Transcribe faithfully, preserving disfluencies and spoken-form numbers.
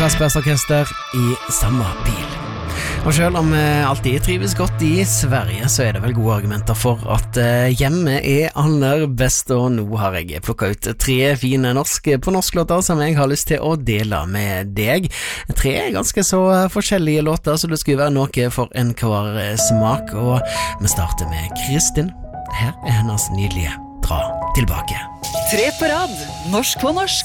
Kaspers Orkester i samme bil. Og selv om jeg alltid trives godt i Sverige, så er det vel gode argumenter for at hjemme er aller best, og nå har jeg plukket ut tre fine norske på norsklåter som jeg har lyst til å dele med deg. Tre ganske så forskjellige låter, så det skulle være noe for en hver smak, og vi starter med Kristin. Her er hennes nydelige Dra tilbake. Tre på rad, norsk på norsk.